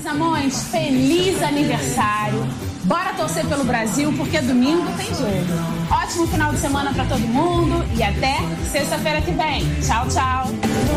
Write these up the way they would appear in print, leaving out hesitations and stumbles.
Marisa Monte, feliz aniversário. Bora torcer pelo Brasil, porque domingo tem jogo. Ótimo final de semana pra todo mundo e até sexta-feira que vem. Tchau, tchau.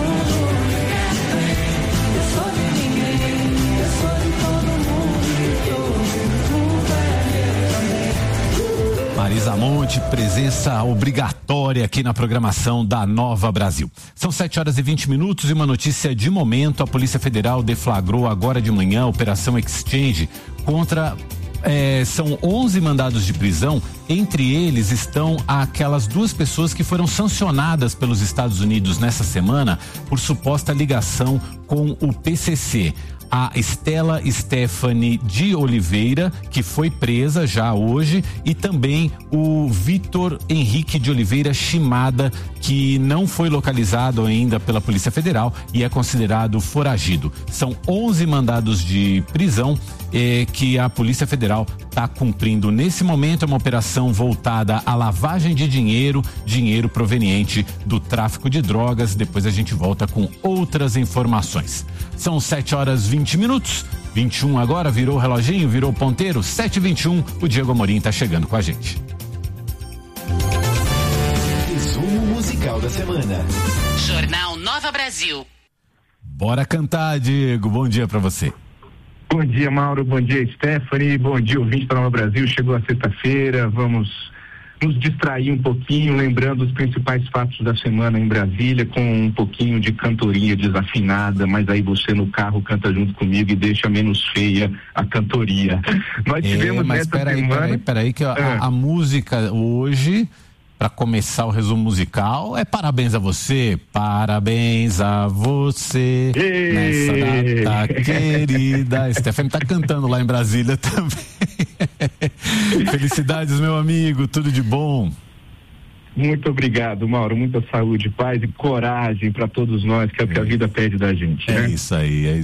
Marisa Monte, presença obrigatória aqui na programação da Nova Brasil. São 7h20 e uma notícia de momento. A Polícia Federal deflagrou agora de manhã a Operação Exchange contra... são 11 mandados de prisão. Entre eles estão aquelas 2 pessoas que foram sancionadas pelos Estados Unidos nessa semana por suposta ligação com o PCC. A Estela Stephanie de Oliveira, que foi presa já hoje, e também o Vitor Henrique de Oliveira Shimada, que não foi localizado ainda pela Polícia Federal e é considerado foragido. São 11 mandados de prisão que a Polícia Federal está cumprindo nesse momento. É uma operação voltada à lavagem de dinheiro proveniente do tráfico de drogas. Depois a gente volta com outras informações. São 7h20. 21 agora, virou o reloginho, virou o ponteiro, 7h21, o Diego Amorim está chegando com a gente. Resumo musical da semana. Jornal Nova Brasil. Bora cantar, Diego, bom dia pra você. Bom dia, Mauro, bom dia, Stephanie, bom dia, ouvinte da Nova Brasil. Chegou a sexta-feira, vamos nos distrair um pouquinho, lembrando os principais fatos da semana em Brasília, com um pouquinho de cantoria desafinada, mas aí você no carro canta junto comigo e deixa menos feia a cantoria. Nós tivemos mas peraí, que a música hoje, para começar o resumo musical, é parabéns a você, nessa data querida. Stephanie tá cantando lá em Brasília também. Felicidades, meu amigo, tudo de bom. Muito obrigado, Mauro, muita saúde, paz e coragem para todos nós, que é o que a vida pede da gente. É né? isso aí.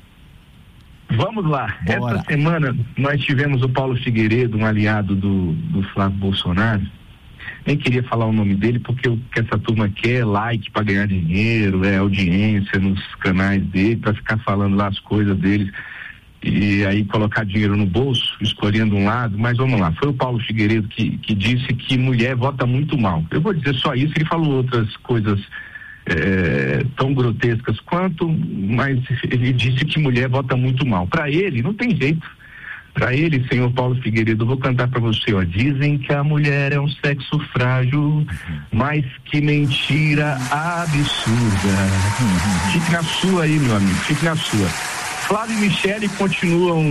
Vamos lá. Bora. Essa semana nós tivemos o Paulo Figueiredo, um aliado do Flávio Bolsonaro. Nem queria falar o nome dele, porque o que essa turma quer é like para ganhar dinheiro, é audiência nos canais dele, para ficar falando lá as coisas deles e aí colocar dinheiro no bolso, escolhendo um lado. Mas vamos lá, foi o Paulo Figueiredo que disse que mulher vota muito mal. Eu vou dizer só isso, ele falou outras coisas tão grotescas quanto, mas ele disse que mulher vota muito mal. Para ele, não tem jeito. Para ele, senhor Paulo Figueiredo, eu vou cantar para você, ó. Dizem que a mulher é um sexo frágil, mas que mentira absurda. Fique na sua aí, meu amigo, fique na sua. Flávio e Michele continuam,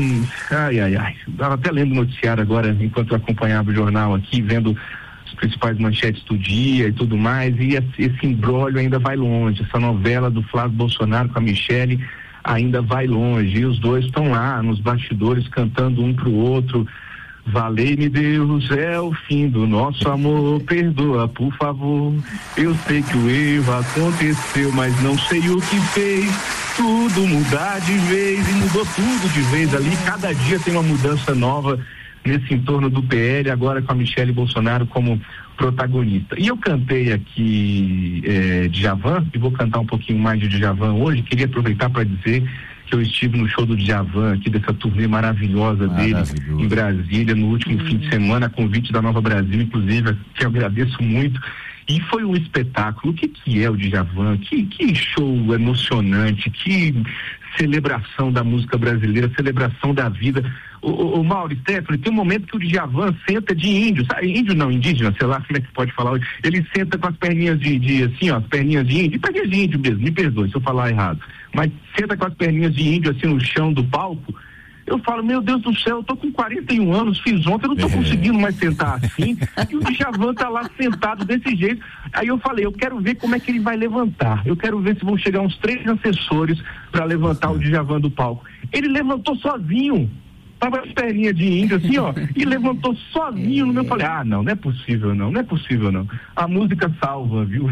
eu até lendo o noticiário agora, enquanto eu acompanhava o jornal aqui, vendo as principais manchetes do dia e tudo mais, e esse imbróglio ainda vai longe, essa novela do Flávio Bolsonaro com a Michele ainda vai longe, e os dois estão lá nos bastidores cantando um pro outro. Valei-me Deus, é o fim do nosso amor, perdoa por favor, eu sei que o erro aconteceu, mas não sei o que fez tudo mudar de vez, e mudou tudo de vez ali, cada dia tem uma mudança nova nesse entorno do PL, agora com a Michele Bolsonaro como protagonista. E eu cantei aqui Djavan, e vou cantar um pouquinho mais de Djavan hoje. Queria aproveitar para dizer que eu estive no show do Djavan, aqui dessa turnê maravilhosa dele em Brasília, no último fim de semana, a convite da Nova Brasil, inclusive, que eu agradeço muito. E foi um espetáculo. O que é o Djavan? Que show emocionante, que celebração da música brasileira, celebração da vida. O Mauro, Stephanie, tem um momento que o Djavan senta de índio, sabe? Índio não, indígena, sei lá como é que pode falar hoje. Ele senta com as perninhas as perninhas de índio, perninhas de índio mesmo, me perdoe se eu falar errado, mas senta com as perninhas de índio assim no chão do palco. Eu falo, meu Deus do céu, eu tô com 41 anos, fiz ontem, eu não tô conseguindo mais sentar assim, e o Djavan tá lá sentado desse jeito. Aí eu falei, eu quero ver como é que ele vai levantar, eu quero ver se vão chegar uns 3 assessores para levantar o Djavan do palco. Ele levantou sozinho, tava as perninhas de índio assim, ó, e levantou sozinho no meu. Eu falei, não é possível não. A música salva, viu?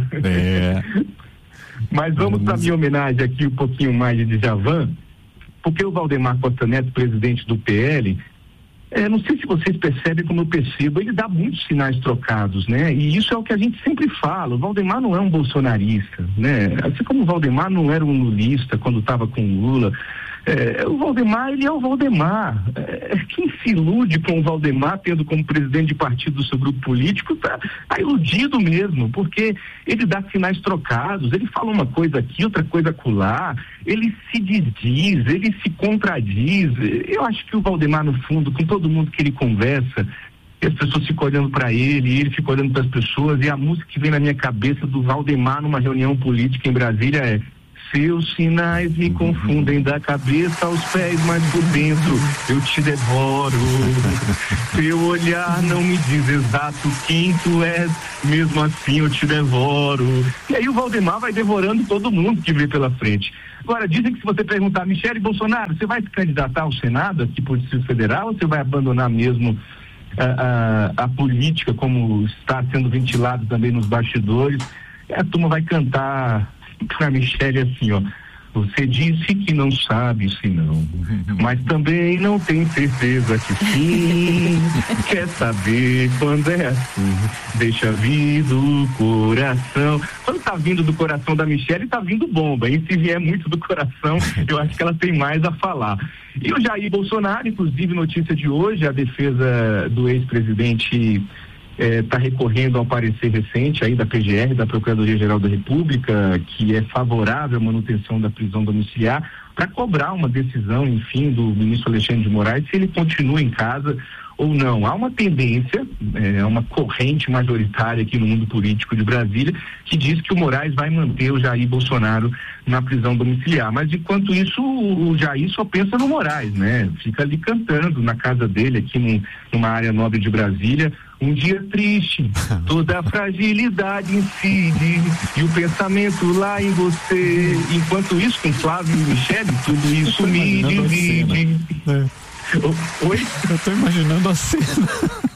Mas vamos para minha homenagem aqui um pouquinho mais de Djavan, porque o Valdemar Costa Neto, presidente do PL, não sei se vocês percebem como eu percebo, ele dá muitos sinais trocados, né? E isso é o que a gente sempre fala, o Valdemar não é um bolsonarista, né? Assim como o Valdemar não era um lulista quando estava com o Lula, O Valdemar, ele é o Valdemar. Quem se ilude com o Valdemar, tendo como presidente de partido do seu grupo político, tá iludido mesmo, porque ele dá sinais trocados, ele fala uma coisa aqui, outra coisa acolá, ele se desdiz, ele se contradiz. Eu acho que o Valdemar, no fundo, com todo mundo que ele conversa, as pessoas ficam olhando para ele, e ele fica olhando para as pessoas, e a música que vem na minha cabeça do Valdemar numa reunião política em Brasília é: seus sinais me confundem da cabeça aos pés, mas por dentro eu te devoro. Seu olhar não me diz exato quem tu és, mesmo assim eu te devoro. E aí o Valdemar vai devorando todo mundo que vê pela frente. Agora, dizem que se você perguntar a Michele Bolsonaro, você vai se candidatar ao Senado aqui por Distrito Federal, ou você vai abandonar mesmo a política, como está sendo ventilado também nos bastidores? A turma vai cantar pra Michele assim, ó: você disse que não sabe se não, mas também não tem certeza que sim. Quer saber quando é assim? Deixa vir do coração. Quando tá vindo do coração da Michele, tá vindo bomba. E se vier muito do coração, eu acho que ela tem mais a falar. E o Jair Bolsonaro, inclusive, notícia de hoje, a defesa do ex-presidente está recorrendo ao parecer recente aí da PGR, da Procuradoria-Geral da República, que é favorável à manutenção da prisão domiciliar, para cobrar uma decisão, enfim, do ministro Alexandre de Moraes, se ele continua em casa ou não. Há uma tendência, uma corrente majoritária aqui no mundo político de Brasília, que diz que o Moraes vai manter o Jair Bolsonaro na prisão domiciliar. Mas, enquanto isso, o Jair só pensa no Moraes, né? Fica ali cantando na casa dele, aqui numa área nobre de Brasília: um dia triste, toda a fragilidade incide, e o pensamento lá em você. Enquanto isso, com Flávio e Michele, tudo isso me divide. Oi? Eu tô imaginando a cena.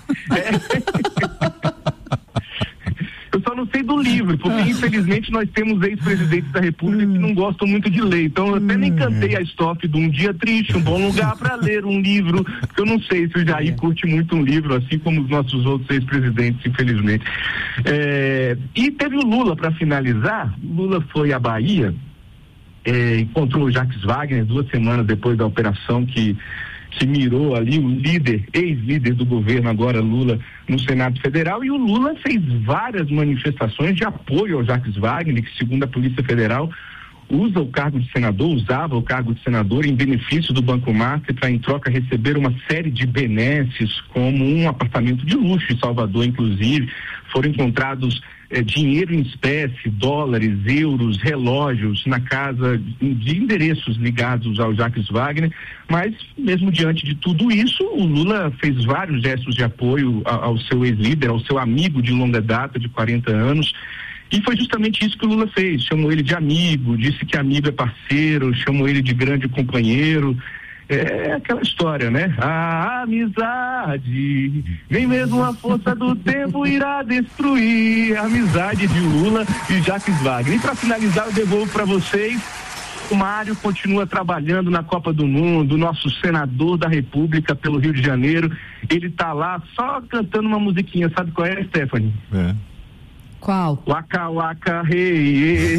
Eu só não sei do livro, porque infelizmente nós temos ex-presidentes da República que não gostam muito de ler. Então eu até nem cantei a estrofe de Um Dia Triste, um bom lugar para ler um livro, porque eu não sei se o Jair curte muito um livro, assim como os nossos outros ex-presidentes, infelizmente. E teve o Lula para finalizar. Lula foi à Bahia, encontrou o Jacques Wagner 2 semanas depois da operação que mirou ali o ex-líder do governo, agora Lula, no Senado Federal, e o Lula fez várias manifestações de apoio ao Jacques Wagner, que, segundo a Polícia Federal, usava o cargo de senador em benefício do Banco Master para, em troca, receber uma série de benesses, como um apartamento de luxo em Salvador, inclusive. Foram encontrados dinheiro em espécie, dólares, euros, relógios na casa de endereços ligados ao Jacques Wagner, mas mesmo diante de tudo isso, o Lula fez vários gestos de apoio ao seu ex-líder, ao seu amigo de longa data, de 40 anos, e foi justamente isso que o Lula fez. Chamou ele de amigo, disse que amigo é parceiro, chamou ele de grande companheiro. É aquela história, né? A amizade, nem mesmo a força do tempo irá destruir a amizade de Lula e Jacques Wagner. E para finalizar, eu devolvo para vocês: o Mário continua trabalhando na Copa do Mundo, nosso senador da República pelo Rio de Janeiro. Ele tá lá só cantando uma musiquinha, sabe qual é, Stephanie? Qual? Waka waka hey,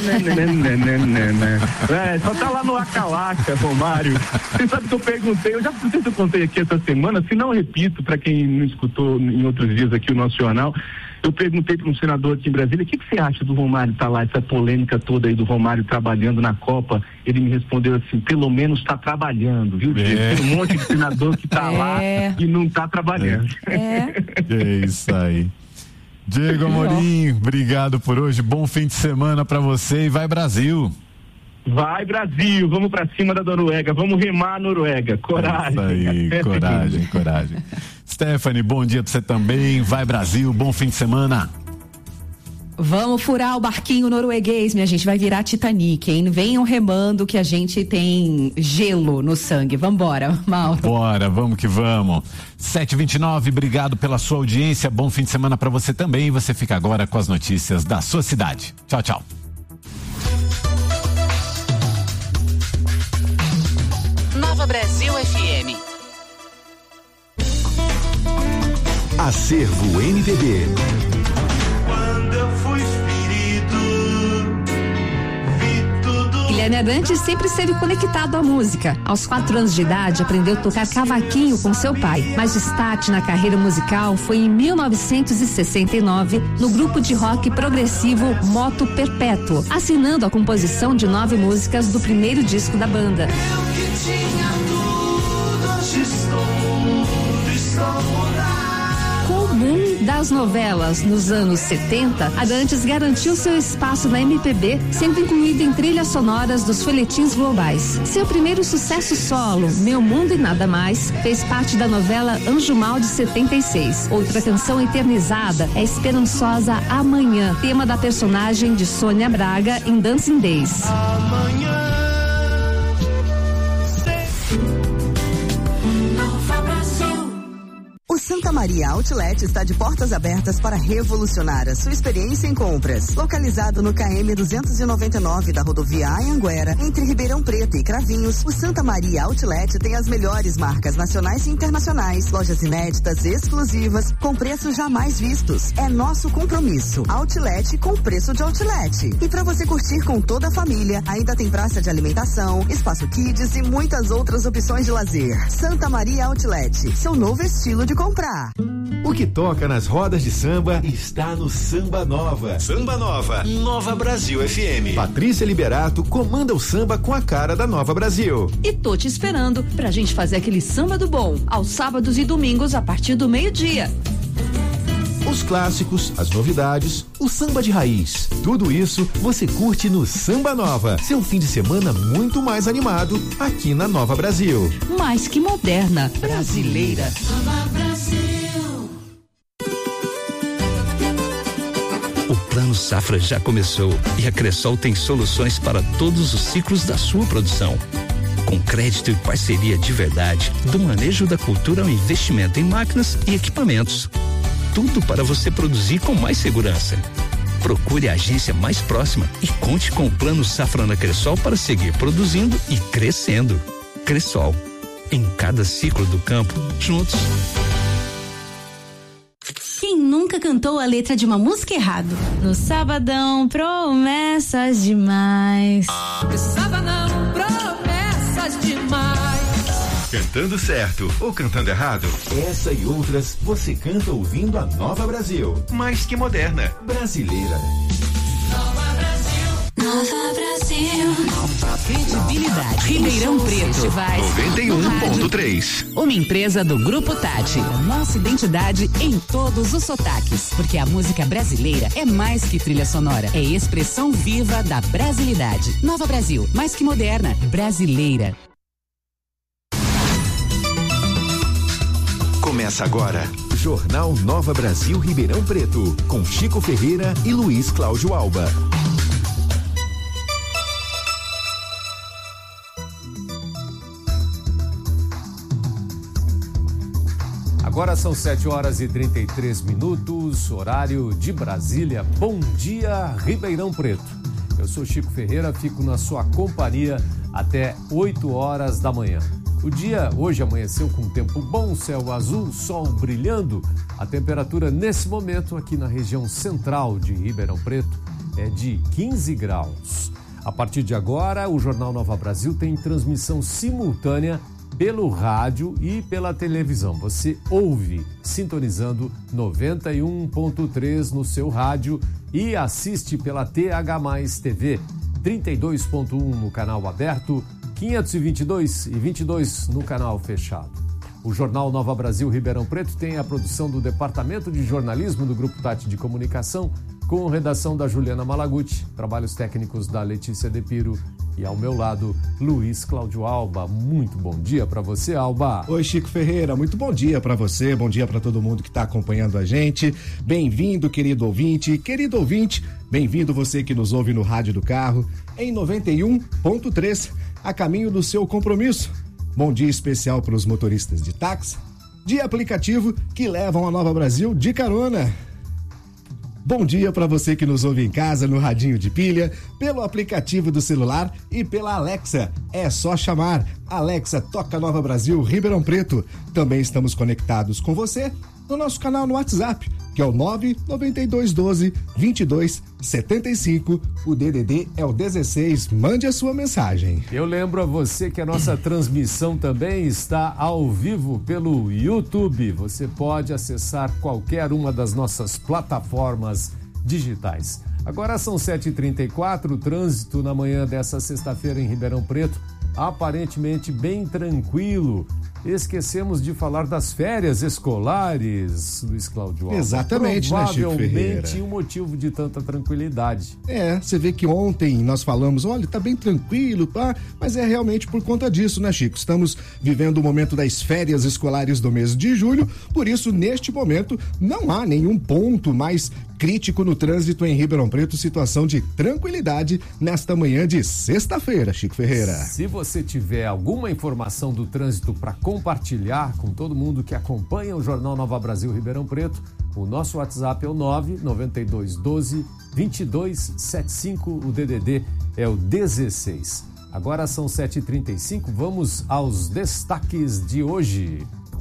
só tá lá no Waka Waka, Romário. Você sabe que eu perguntei, eu já não sei se eu contei aqui essa semana, se não, repito, para quem não escutou em outros dias aqui o nosso jornal, eu perguntei para um senador aqui em Brasília: o que você acha do Romário tá lá, essa polêmica toda aí do Romário trabalhando na Copa? Ele me respondeu assim: pelo menos tá trabalhando, viu? Tem um monte de senador que tá lá e não tá trabalhando. É isso aí. Diego Amorim, obrigado por hoje, bom fim de semana para você e vai Brasil. Vai Brasil, vamos para cima da Noruega, vamos remar a Noruega, coragem. Isso aí, coragem. Stephanie, bom dia para você também, vai Brasil, bom fim de semana. Vamos furar o barquinho norueguês, minha gente, vai virar Titanic, hein? Venham remando que a gente tem gelo no sangue. Vambora, Mauro. Bora, vamos que vamos. 7h29, obrigado pela sua audiência, bom fim de semana para você também. Você fica agora com as notícias da sua cidade. Tchau, tchau. Nova Brasil FM. Acervo MPB. Guilherme Arantes sempre esteve conectado à música. Aos 4 anos de idade, aprendeu a tocar cavaquinho com seu pai, mas o start na carreira musical foi em 1969, no grupo de rock progressivo Moto Perpétuo, assinando a composição de 9 músicas do primeiro disco da banda. Eu que tinha tudo, hoje estou mudado. Comum das novelas nos anos 70, Arantes garantiu seu espaço na MPB, sendo incluído em trilhas sonoras dos folhetins globais. Seu primeiro sucesso solo, Meu Mundo e Nada Mais, fez parte da novela Anjo Mal de 76. Outra canção eternizada é Esperançosa Amanhã, tema da personagem de Sônia Braga em Dancing Days. O Santa Maria Outlet está de portas abertas para revolucionar a sua experiência em compras. Localizado no KM 299 da rodovia Anhanguera, entre Ribeirão Preto e Cravinhos, o Santa Maria Outlet tem as melhores marcas nacionais e internacionais, lojas inéditas e exclusivas, com preços jamais vistos. É nosso compromisso. Outlet com preço de outlet. E para você curtir com toda a família, ainda tem praça de alimentação, espaço kids e muitas outras opções de lazer. Santa Maria Outlet, seu novo estilo de comprar. O que toca nas rodas de samba está no Samba Nova. Samba Nova, Nova Brasil FM. Patrícia Liberato comanda o samba com a cara da Nova Brasil. E tô te esperando pra gente fazer aquele samba do bom, aos sábados e domingos a partir do meio-dia. Os clássicos, as novidades, o samba de raiz. Tudo isso você curte no Samba Nova. Seu fim de semana muito mais animado aqui na Nova Brasil. Mais que moderna, brasileira. Nova Brasil. O Plano Safra já começou e a Cressol tem soluções para todos os ciclos da sua produção. Com crédito e parceria de verdade, do manejo da cultura ao investimento em máquinas e equipamentos. Tudo para você produzir com mais segurança. Procure a agência mais próxima e conte com o Plano Safra na Cressol para seguir produzindo e crescendo. Cressol, em cada ciclo do campo, juntos. Quem nunca cantou a letra de uma música errado? No sabadão, promessas demais. No sabadão, promessas demais. Cantando certo ou cantando errado? Essa e outras você canta ouvindo a Nova Brasil. Mais que moderna, brasileira. Nova Brasil. Nova Brasil. Credibilidade. Ribeirão Preto. 91.3. Uma empresa do Grupo Tati. Nossa identidade em todos os sotaques. Porque a música brasileira é mais que trilha sonora. É expressão viva da brasilidade. Nova Brasil. Mais que moderna, brasileira. Começa agora, Jornal Nova Brasil Ribeirão Preto, com Chico Ferreira e Luiz Cláudio Alba. Agora são 7h33, horário de Brasília. Bom dia, Ribeirão Preto. Eu sou Chico Ferreira, fico na sua companhia até 8 horas da manhã. O dia hoje amanheceu com tempo bom, céu azul, sol brilhando. A temperatura nesse momento aqui na região central de Ribeirão Preto é de 15 graus. A partir de agora, o Jornal Nova Brasil tem transmissão simultânea pelo rádio e pela televisão. Você ouve sintonizando 91.3 no seu rádio e assiste pela TH+ TV, 32.1 no canal aberto, 522 e 22 no canal fechado. O Jornal Nova Brasil Ribeirão Preto tem a produção do Departamento de Jornalismo do Grupo Tati de Comunicação, com redação da Juliana Malaguti, trabalhos técnicos da Letícia Depiro e ao meu lado, Luiz Cláudio Alba. Muito bom dia para você, Alba. Oi, Chico Ferreira, muito bom dia para você, bom dia para todo mundo que está acompanhando a gente. Bem-vindo, querido ouvinte, bem-vindo você que nos ouve no rádio do carro, em 91.3, a caminho do seu compromisso. Bom dia especial para os motoristas de táxi, de aplicativo que levam a Nova Brasil de carona. Bom dia para você que nos ouve em casa, no radinho de pilha, pelo aplicativo do celular e pela Alexa. É só chamar. Alexa, toca Nova Brasil, Ribeirão Preto. Também estamos conectados com você no nosso canal no WhatsApp, que é o 99212-2275. O DDD é o 16. Mande a sua mensagem. Eu lembro a você que a nossa transmissão também está ao vivo pelo YouTube. Você pode acessar qualquer uma das nossas plataformas digitais. Agora são 7h34, o trânsito na manhã dessa sexta-feira em Ribeirão Preto, aparentemente bem tranquilo. Esquecemos de falar das férias escolares, Luiz Cláudio Alves. Exatamente, né, Chico Ferreira? Provavelmente um motivo de tanta tranquilidade. Você vê que ontem nós falamos, olha, tá bem tranquilo, mas é realmente por conta disso, né, Chico? Estamos vivendo o momento das férias escolares do mês de julho, por isso, neste momento, não há nenhum ponto mais crítico no trânsito em Ribeirão Preto, situação de tranquilidade nesta manhã de sexta-feira, Chico Ferreira. Se você tiver alguma informação do trânsito para compartilhar com todo mundo que acompanha o Jornal Nova Brasil Ribeirão Preto, o nosso WhatsApp é o 99212-2275, o DDD é o 16. Agora são 7h35, vamos aos destaques de hoje.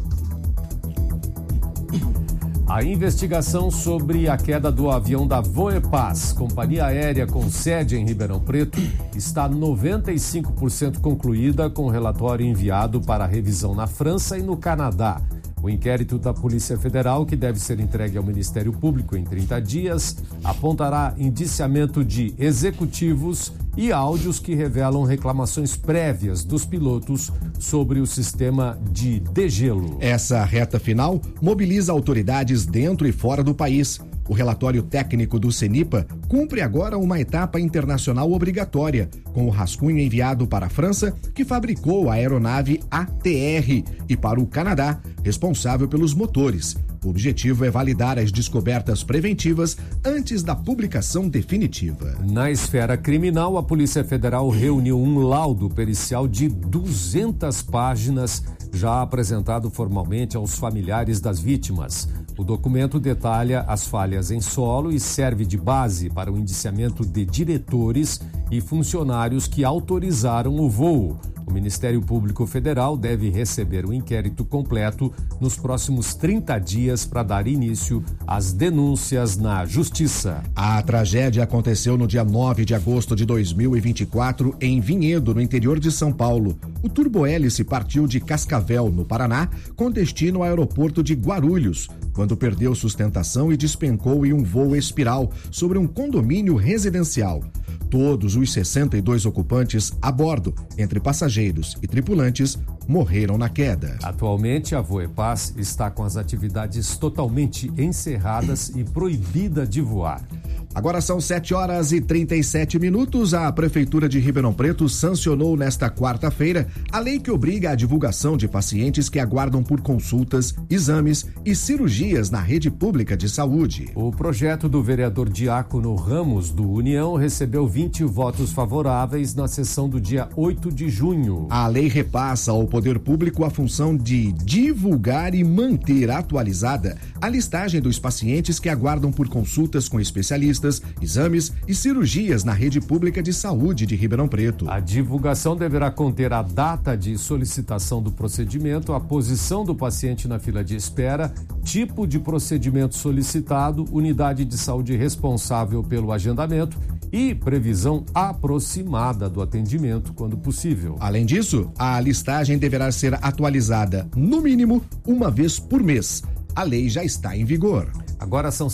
A investigação sobre a queda do avião da Voepaz, companhia aérea com sede em Ribeirão Preto, está 95% concluída com o relatório enviado para revisão na França e no Canadá. O inquérito da Polícia Federal, que deve ser entregue ao Ministério Público em 30 dias, apontará indiciamento de executivos e áudios que revelam reclamações prévias dos pilotos sobre o sistema de degelo. Essa reta final mobiliza autoridades dentro e fora do país. O relatório técnico do CENIPA cumpre agora uma etapa internacional obrigatória, com o rascunho enviado para a França, que fabricou a aeronave ATR, e para o Canadá, responsável pelos motores. O objetivo é validar as descobertas preventivas antes da publicação definitiva. Na esfera criminal, a Polícia Federal reuniu um laudo pericial de 200 páginas, já apresentado formalmente aos familiares das vítimas. O documento detalha as falhas em solo e serve de base para o indiciamento de diretores e funcionários que autorizaram o voo. O Ministério Público Federal deve receber o inquérito completo nos próximos 30 dias para dar início às denúncias na Justiça. A tragédia aconteceu no dia 9 de agosto de 2024 em Vinhedo, no interior de São Paulo. O turbohélice partiu de Cascavel, no Paraná, com destino ao aeroporto de Guarulhos, quando perdeu sustentação e despencou em um voo espiral sobre um condomínio residencial. Todos os 62 ocupantes a bordo, entre passageiros e tripulantes, morreram na queda. Atualmente, a Voepaz está com as atividades totalmente encerradas e proibida de voar. Agora são 7h37. A Prefeitura de Ribeirão Preto sancionou nesta quarta-feira a lei que obriga a divulgação de pacientes que aguardam por consultas, exames e cirurgias na rede pública de saúde. O projeto do vereador Diácono Ramos, do União, recebeu 20 votos favoráveis na sessão do dia 8 de junho. A lei repassa ao poder público a função de divulgar e manter atualizada a listagem dos pacientes que aguardam por consultas com especialistas, exames e cirurgias na rede pública de saúde de Ribeirão Preto. A divulgação deverá conter a data de solicitação do procedimento, a posição do paciente na fila de espera, tipo de procedimento solicitado, unidade de saúde responsável pelo agendamento e previsão aproximada do atendimento, quando possível. Além disso, a listagem deverá ser atualizada, no mínimo, uma vez por mês. A lei já está em vigor. Agora são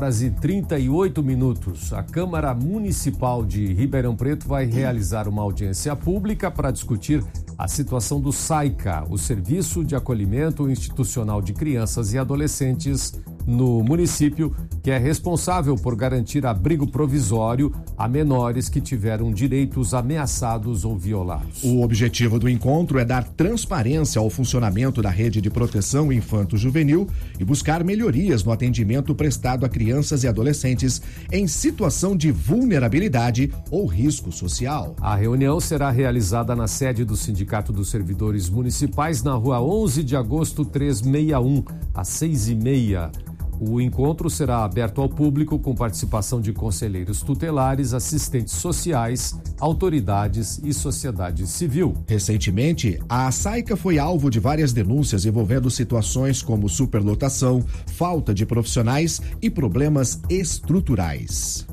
7h38. A Câmara Municipal de Ribeirão Preto vai realizar uma audiência pública para discutir a situação do SAICA, o Serviço de Acolhimento Institucional de Crianças e Adolescentes no município, que é responsável por garantir abrigo provisório a menores que tiveram direitos ameaçados ou violados. O objetivo do encontro é dar transparência ao funcionamento da rede de proteção infanto-juvenil e buscar melhorias no atendimento prestado a crianças e adolescentes em situação de vulnerabilidade ou risco social. A reunião será realizada na sede do Sindicato dos Servidores Municipais, na rua 11 de agosto 361, às 6h30. O encontro será aberto ao público com participação de conselheiros tutelares, assistentes sociais, autoridades e sociedade civil. Recentemente, a SAICA foi alvo de várias denúncias envolvendo situações como superlotação, falta de profissionais e problemas estruturais.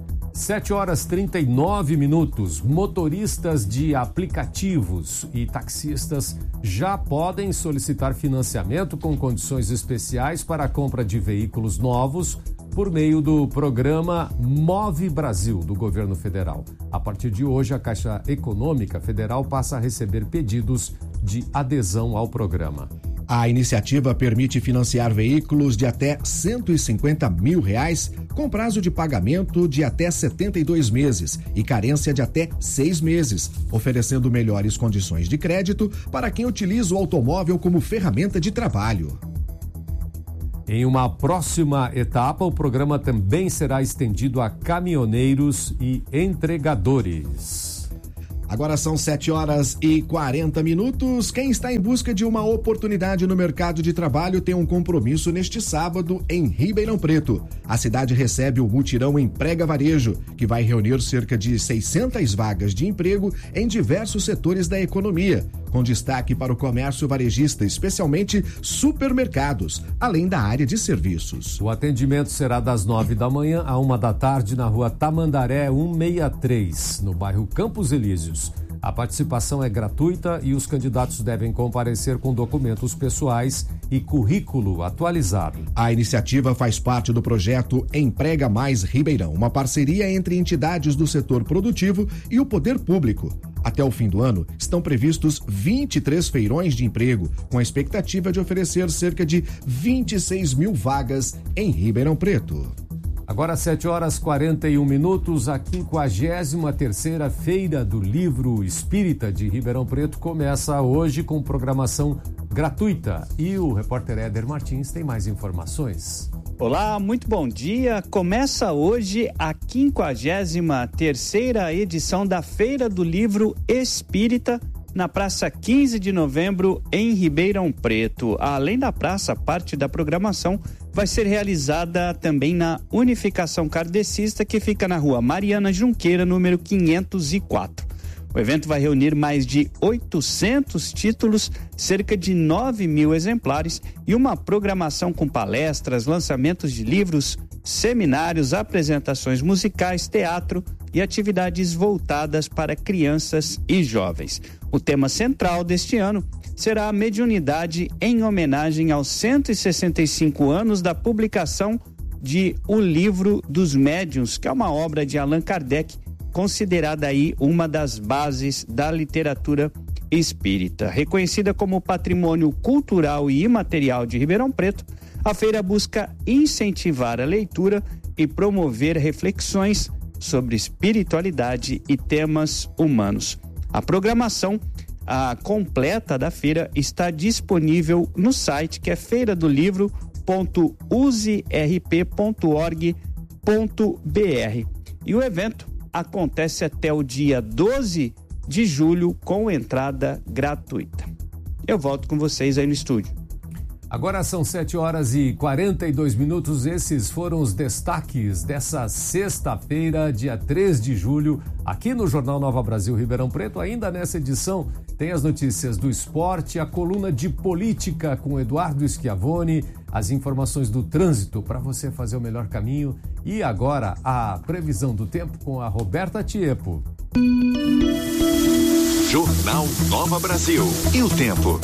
7h39. Motoristas de aplicativos e taxistas já podem solicitar financiamento com condições especiais para a compra de veículos novos por meio do programa Move Brasil do governo federal. A partir de hoje, a Caixa Econômica Federal passa a receber pedidos de adesão ao programa. A iniciativa permite financiar veículos de até R$150 mil com prazo de pagamento de até 72 meses e carência de até 6 meses, oferecendo melhores condições de crédito para quem utiliza o automóvel como ferramenta de trabalho. Em uma próxima etapa, o programa também será estendido a caminhoneiros e entregadores. Agora são 7h40. Quem está em busca de uma oportunidade no mercado de trabalho tem um compromisso neste sábado em Ribeirão Preto. A cidade recebe o Mutirão Emprega Varejo, que vai reunir cerca de 600 vagas de emprego em diversos setores da economia, com destaque para o comércio varejista, especialmente supermercados, além da área de serviços. O atendimento será das 9 da manhã à 1 da tarde na rua Tamandaré 163, no bairro Campos Elíseos. A participação é gratuita e os candidatos devem comparecer com documentos pessoais e currículo atualizado. A iniciativa faz parte do projeto Emprega Mais Ribeirão, uma parceria entre entidades do setor produtivo e o poder público. Até o fim do ano, estão previstos 23 feirões de emprego, com a expectativa de oferecer cerca de 26 mil vagas em Ribeirão Preto. Agora 7h41, a 53ª Feira do Livro Espírita de Ribeirão Preto começa hoje com programação gratuita. E o repórter Éder Martins tem mais informações. Olá, muito bom dia. Começa hoje a 53ª edição da Feira do Livro Espírita na Praça 15 de Novembro, em Ribeirão Preto. Além da praça, parte da programação vai ser realizada também na Unificação Kardecista, que fica na rua Mariana Junqueira, número 504. O evento vai reunir mais de 800 títulos, cerca de 9 mil exemplares e uma programação com palestras, lançamentos de livros, seminários, apresentações musicais, teatro e atividades voltadas para crianças e jovens. O tema central deste ano será a mediunidade em homenagem aos 165 anos da publicação de O Livro dos Médiuns, que é uma obra de Allan Kardec, considerada aí uma das bases da literatura espírita. Reconhecida como patrimônio cultural e imaterial de Ribeirão Preto, a feira busca incentivar a leitura e promover reflexões sobre espiritualidade e temas humanos. A programação completa da feira está disponível no site, que é feiradolivro.userp.org.br. E o evento acontece até o dia 12 de julho com entrada gratuita. Eu volto com vocês aí no estúdio. Agora são 7h42. Esses foram os destaques dessa sexta-feira, dia 3 de julho, aqui no Jornal Nova Brasil Ribeirão Preto. Ainda nessa edição tem as notícias do esporte, a coluna de política com Eduardo Schiavone, as informações do trânsito para você fazer o melhor caminho e agora a previsão do tempo com a Roberta Tiepo. Jornal Nova Brasil. E o tempo?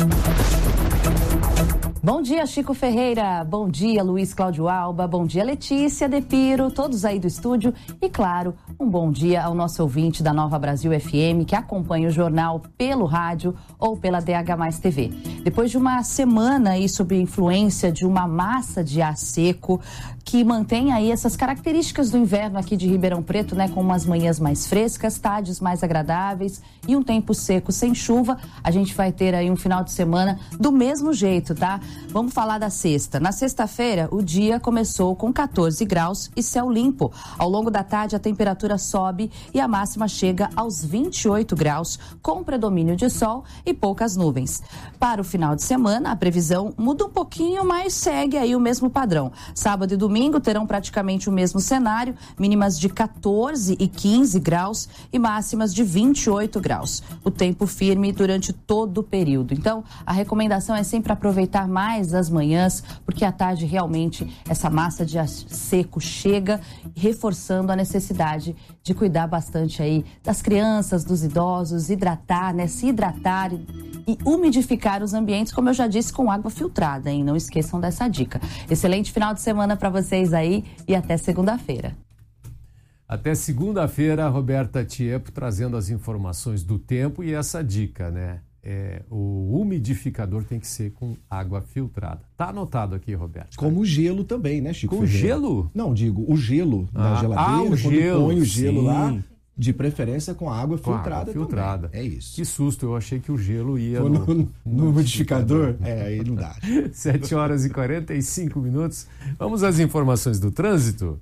Bom dia, Chico Ferreira. Bom dia, Luiz Cláudio Alba. Bom dia, Letícia Depiro, todos aí do estúdio. E, claro, um bom dia ao nosso ouvinte da Nova Brasil FM, que acompanha o jornal pelo rádio ou pela DH+ TV. Depois de uma semana aí sob influência de uma massa de ar seco, que mantém aí essas características do inverno aqui de Ribeirão Preto, né? Com umas manhãs mais frescas, tardes mais agradáveis e um tempo seco sem chuva. A gente vai ter aí um final de semana do mesmo jeito, tá? Vamos falar da sexta. Na sexta-feira, o dia começou com 14 graus e céu limpo. Ao longo da tarde, a temperatura sobe e a máxima chega aos 28 graus, com predomínio de sol e poucas nuvens. Para o final de semana, a previsão muda um pouquinho, mas segue aí o mesmo padrão. Sábado e domingo terão praticamente o mesmo cenário, mínimas de 14 e 15 graus e máximas de 28 graus. O tempo firme durante todo o período. Então, a recomendação é sempre aproveitar mais as manhãs, porque à tarde realmente essa massa de ar seco chega, reforçando a necessidade de cuidar bastante aí das crianças, dos idosos, hidratar, né? Se hidratar e umidificar os ambientes, como eu já disse, com água filtrada, hein? Não esqueçam dessa dica. Excelente final de semana para vocês aí e até segunda-feira. Até segunda-feira, Roberta Tiepo trazendo as informações do tempo e essa dica, né? O umidificador tem que ser com água filtrada. Tá anotado aqui, Roberto. Como o gelo também, né, Chico? Com Ferreira? Gelo? Não, digo, o gelo da geladeira, o gelo, põe o gelo sim. lá, de preferência com água Com filtrada, água filtrada. também. É isso. Que susto, eu achei que o gelo ia no umidificador. Aí não dá. 7 horas e 45 minutos. Vamos às informações do trânsito.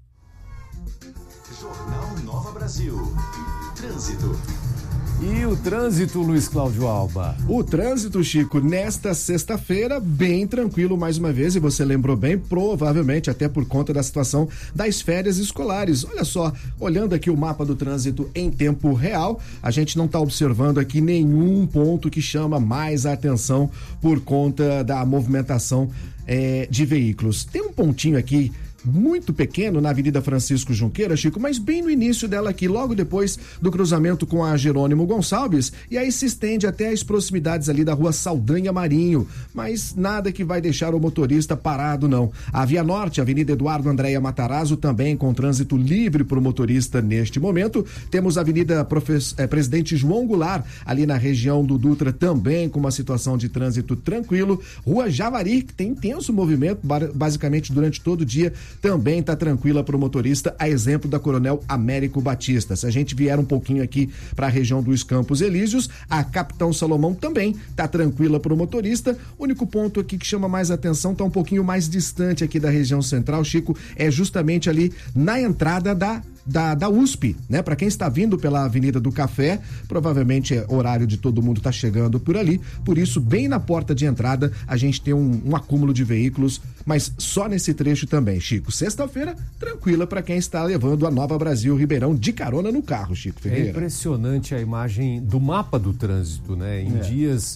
Jornal Nova Brasil. Trânsito. E o trânsito, Luiz Cláudio Alba? O trânsito, Chico, nesta sexta-feira, bem tranquilo mais uma vez, e você lembrou bem, provavelmente até por conta da situação das férias escolares. Olha só, olhando aqui o mapa do trânsito em tempo real, a gente não está observando aqui nenhum ponto que chama mais a atenção por conta da movimentação de veículos. Tem um pontinho aqui muito pequeno na Avenida Francisco Junqueira, Chico, mas bem no início dela aqui, logo depois do cruzamento com a Jerônimo Gonçalves, e aí se estende até as proximidades ali da Rua Saldanha Marinho, mas nada que vai deixar o motorista parado, não. A Via Norte, Avenida Eduardo Andréia Matarazzo, também com trânsito livre para o motorista neste momento. Temos a Avenida Presidente João Goulart, ali na região do Dutra, também com uma situação de trânsito tranquilo. Rua Javari, que tem intenso movimento, basicamente durante todo o dia, também está tranquila para o motorista, a exemplo da Coronel Américo Batista. Se a gente vier um pouquinho aqui para a região dos Campos Elíseos, a Capitão Salomão também está tranquila para o motorista. O único ponto aqui que chama mais atenção, está um pouquinho mais distante aqui da região central, Chico, é justamente ali na entrada da USP, né? Para quem está vindo pela Avenida do Café, provavelmente é horário de todo mundo tá chegando por ali, por isso bem na porta de entrada a gente tem um acúmulo de veículos, mas só nesse trecho também, Chico. Sexta-feira, tranquila para quem está levando a Nova Brasil Ribeirão de carona no carro, Chico Ferreira. É impressionante a imagem do mapa do trânsito, né? Em dias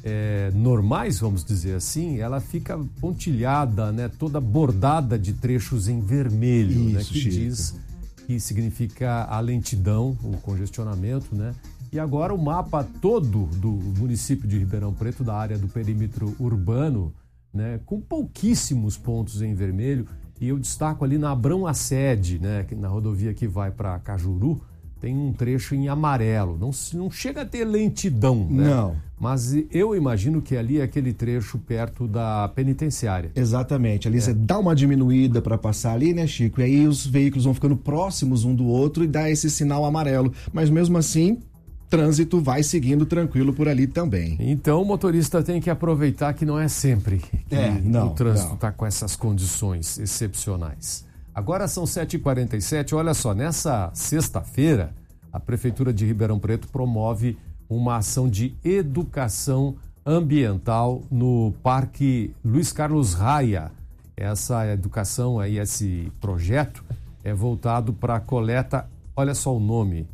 normais, vamos dizer assim, ela fica pontilhada, né? Toda bordada de trechos em vermelho, isso, né? Que Chico. diz que significa a lentidão, o congestionamento, né? E agora o mapa todo do município de Ribeirão Preto, da área do perímetro urbano, né? Com pouquíssimos pontos em vermelho, e eu destaco ali na Abrão Assede, né? Na rodovia que vai para Cajuru, tem um trecho em amarelo, não chega a ter lentidão, né? Não. Mas eu imagino que ali é aquele trecho perto da penitenciária. Exatamente, ali você dá uma diminuída para passar ali, né, Chico? E aí os veículos vão ficando próximos um do outro e dá esse sinal amarelo. Mas mesmo assim, trânsito vai seguindo tranquilo por ali também. Então o motorista tem que aproveitar que não é sempre que o trânsito está com essas condições excepcionais. Agora são 7h47, olha só, nessa sexta-feira, a Prefeitura de Ribeirão Preto promove uma ação de educação ambiental no Parque Luiz Carlos Raia. Essa educação aí, esse projeto é voltado para a coleta, olha só o nome,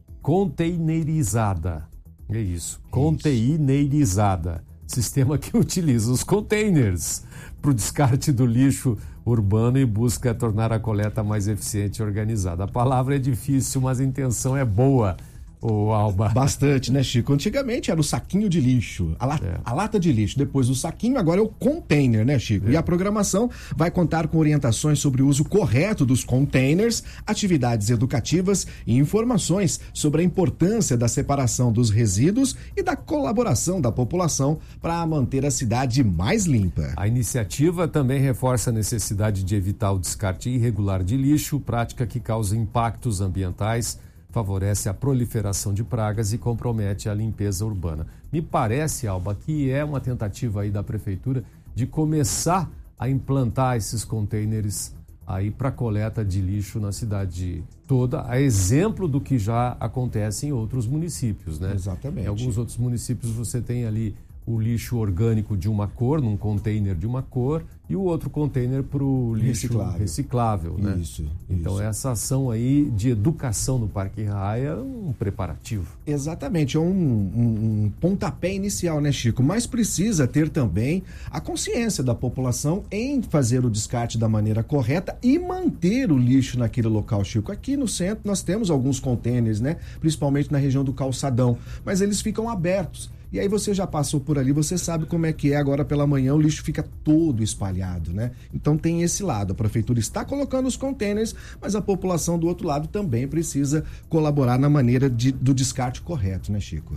containerizada. É isso, containerizada. Sistema que utiliza os containers para o descarte do lixo urbano e busca tornar a coleta mais eficiente e organizada. A palavra é difícil, mas a intenção é boa, ô Alba. Bastante, né, Chico? Antigamente era o saquinho de lixo, a lata de lixo, depois o saquinho, agora é o container, né, Chico? E a programação vai contar com orientações sobre o uso correto dos containers, atividades educativas e informações sobre a importância da separação dos resíduos e da colaboração da população para manter a cidade mais limpa. A iniciativa também reforça a necessidade de evitar o descarte irregular de lixo, prática que causa impactos ambientais, favorece a proliferação de pragas e compromete a limpeza urbana. Me parece, Alba, que é uma tentativa aí da Prefeitura de começar a implantar esses containers aí para coleta de lixo na cidade toda, a exemplo do que já acontece em outros municípios, né? Exatamente. Em alguns outros municípios você tem ali o lixo orgânico de uma cor, num container de uma cor, e o outro container para o lixo reciclável, né? Isso. Então essa ação aí de educação no Parque Raia é um preparativo. Exatamente, é um pontapé inicial, né, Chico? Mas precisa ter também a consciência da população em fazer o descarte da maneira correta e manter o lixo naquele local, Chico. Aqui no centro nós temos alguns containers, né? Principalmente na região do Calçadão, mas eles ficam abertos. E aí você já passou por ali, você sabe como é que é agora pela manhã, o lixo fica todo espalhado, né? Então tem esse lado, a prefeitura está colocando os containers, mas a população do outro lado também precisa colaborar na maneira do descarte correto, né, Chico?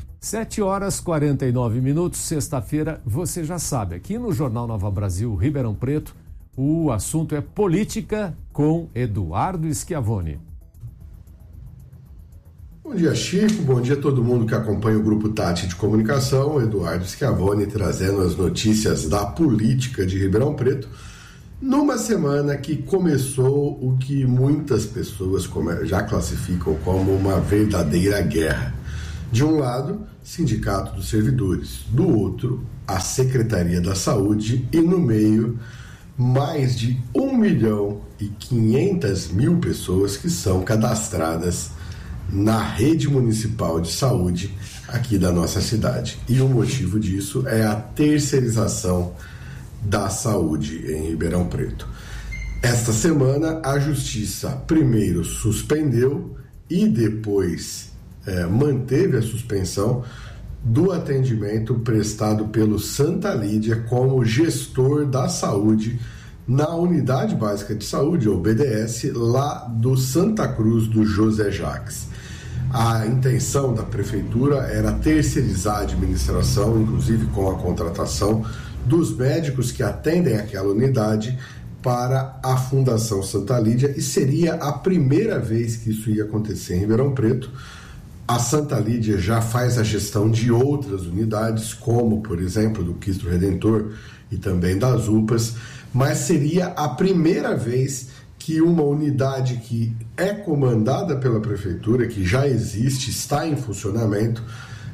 7h49, sexta-feira, você já sabe, aqui no Jornal Nova Brasil, Ribeirão Preto, o assunto é política com Eduardo Schiavoni. Bom dia, Chico. Bom dia a todo mundo que acompanha o Grupo Tati de Comunicação. Eduardo Schiavoni trazendo as notícias da política de Ribeirão Preto numa semana que começou o que muitas pessoas já classificam como uma verdadeira guerra. De um lado, Sindicato dos Servidores, do outro, a Secretaria da Saúde e no meio, mais de 1.500.000 pessoas que são cadastradas na rede municipal de saúde aqui da nossa cidade. E o motivo disso é a terceirização da saúde em Ribeirão Preto. Esta semana, a Justiça primeiro suspendeu e depois manteve a suspensão do atendimento prestado pelo Santa Lídia como gestor da saúde na Unidade Básica de Saúde, ou BDS, lá do Santa Cruz do José Jacques. A intenção da prefeitura era terceirizar a administração, inclusive com a contratação dos médicos que atendem aquela unidade para a Fundação Santa Lídia, e seria a primeira vez que isso ia acontecer em Ribeirão Preto. A Santa Lídia já faz a gestão de outras unidades, como, por exemplo, do Cristo Redentor e também das UPAs, mas seria a primeira vez que uma unidade que é comandada pela prefeitura, que já existe, está em funcionamento,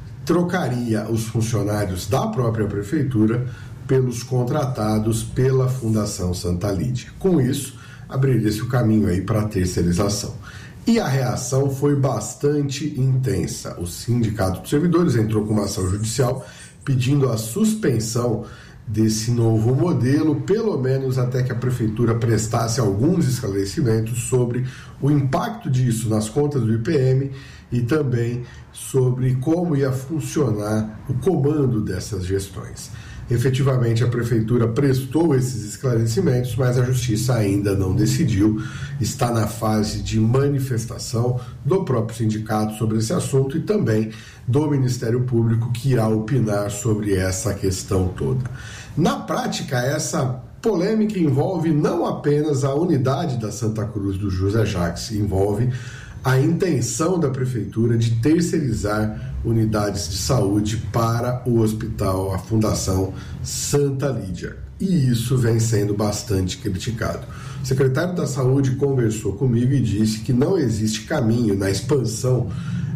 trocaria os funcionários da própria prefeitura pelos contratados pela Fundação Santa Lídia. Com isso, abriria-se o caminho aí para a terceirização. E a reação foi bastante intensa. O Sindicato dos Servidores entrou com uma ação judicial pedindo a suspensão desse novo modelo, pelo menos até que a prefeitura prestasse alguns esclarecimentos sobre o impacto disso nas contas do IPM e também sobre como ia funcionar o comando dessas gestões. Efetivamente, a prefeitura prestou esses esclarecimentos, mas a justiça ainda não decidiu. Está na fase de manifestação do próprio sindicato sobre esse assunto e também do Ministério Público, que irá opinar sobre essa questão toda. Na prática, essa polêmica envolve não apenas a unidade da Santa Cruz do José Jacques, envolve a intenção da prefeitura de terceirizar unidades de saúde para o hospital, a Fundação Santa Lídia. E isso vem sendo bastante criticado. O secretário da Saúde conversou comigo e disse que não existe caminho na expansão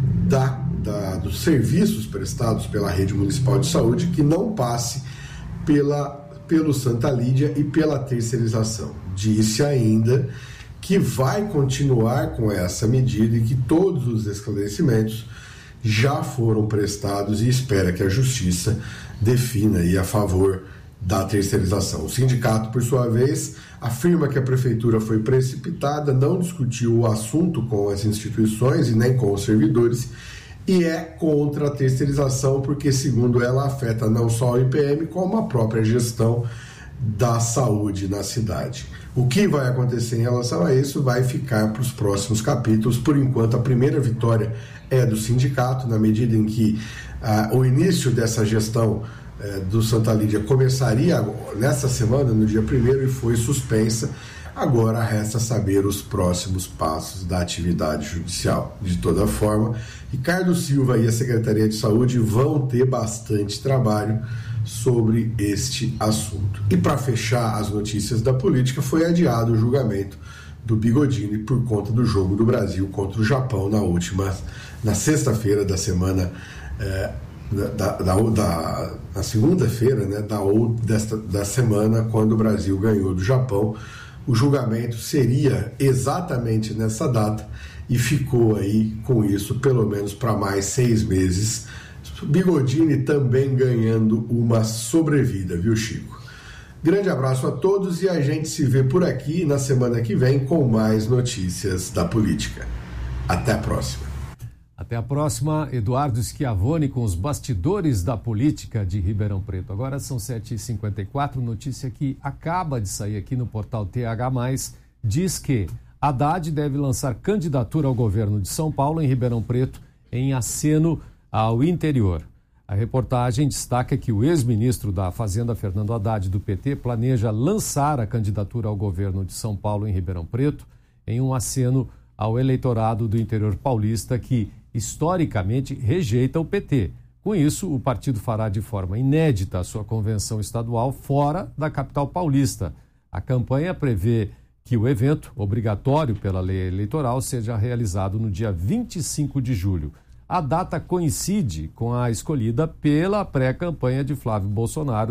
dos serviços prestados pela rede municipal de saúde que não passe pelo Santa Lídia e pela terceirização. Disse ainda que vai continuar com essa medida e que todos os esclarecimentos já foram prestados e espera que a Justiça defina aí a favor da terceirização. O sindicato, por sua vez, afirma que a prefeitura foi precipitada, não discutiu o assunto com as instituições e nem com os servidores e é contra a terceirização porque, segundo ela, afeta não só o IPM, como a própria gestão da saúde na cidade. O que vai acontecer em relação a isso vai ficar para os próximos capítulos. Por enquanto, a primeira vitória é do sindicato, na medida em que o início dessa gestão do Santa Lídia começaria nessa semana, no dia 1º, e foi suspensa. Agora resta saber os próximos passos da atividade judicial. De toda forma, Ricardo Silva e a Secretaria de Saúde vão ter bastante trabalho sobre este assunto. E para fechar as notícias da política, foi adiado o julgamento do Bigodini por conta do jogo do Brasil contra o Japão na sexta-feira da semana, na segunda-feira, né, da semana, quando o Brasil ganhou do Japão. O julgamento seria exatamente nessa data e ficou aí com isso pelo menos para mais 6 meses. Bigodini também ganhando uma sobrevida, viu, Chico? Grande abraço a todos e a gente se vê por aqui na semana que vem com mais notícias da política. Até a próxima. Até a próxima, Eduardo Schiavone com os bastidores da política de Ribeirão Preto. Agora são 7h54, notícia que acaba de sair aqui no portal TH+, diz que Haddad deve lançar candidatura ao governo de São Paulo em Ribeirão Preto em aceno ao interior. A reportagem destaca que o ex-ministro da Fazenda, Fernando Haddad, do PT, planeja lançar a candidatura ao governo de São Paulo em Ribeirão Preto em um aceno ao eleitorado do interior paulista que historicamente rejeita o PT. Com isso, o partido fará de forma inédita a sua convenção estadual fora da capital paulista. A campanha prevê que o evento, obrigatório pela lei eleitoral, seja realizado no dia 25 de julho. A data coincide com a escolhida pela pré-campanha de Flávio Bolsonaro